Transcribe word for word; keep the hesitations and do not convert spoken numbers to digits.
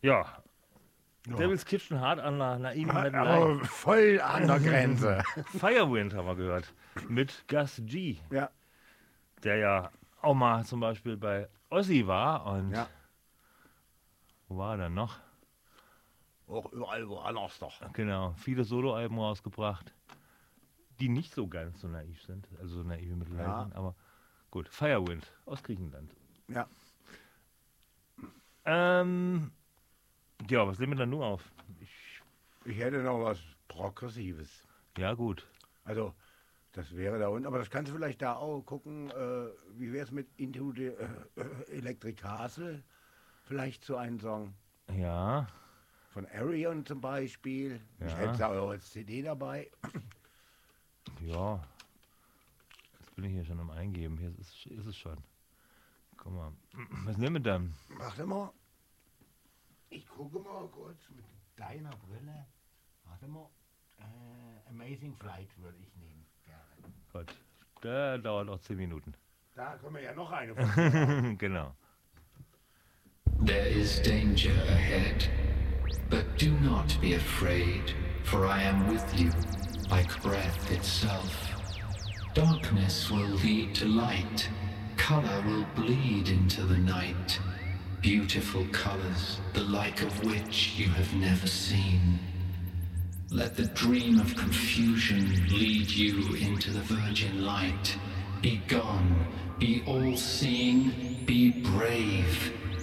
Ja. Ja. Devil's Kitchen hart an der naiven Metal. Aber voll an der Grenze. Firewind haben wir gehört. Mit Gus G. Ja. Der ja auch mal zum Beispiel bei Ozzy war. Und Ja. wo war er denn noch? Auch überall woanders doch. Genau, viele Soloalben rausgebracht, die nicht so ganz so naiv sind. Also so naive Mittel Ja. sind, aber gut. Firewind aus Griechenland. Ja. Ähm, ja, was nehmen wir dann nur auf? Ich, Ich hätte noch was Progressives. ja, gut. Also, das wäre da unten. Aber das kannst du vielleicht da auch gucken. Äh, wie wäre es mit Into the äh, äh, Electric Castle? Vielleicht so einen Song. Ja, Von Arion zum Beispiel. Ich Ja. hätte da auch als C D dabei. ja. Jetzt bin ich hier schon am Eingeben. Hier ist, ist es schon. Guck mal. Was nehmen wir dann? Warte mal. Ich gucke mal kurz mit deiner Brille. Warte mal. Äh, Amazing Flight würde ich nehmen. Gerne. Gott, der dauert noch zehn Minuten. Da können wir ja noch eine von. Genau. There is danger ahead, but do not be afraid, for I am with you, like breath itself. Darkness will lead to light, color will bleed into the night. Beautiful colors, the like of which you have never seen. Let the dream of confusion lead you into the virgin light. Be gone, be all-seeing, be brave.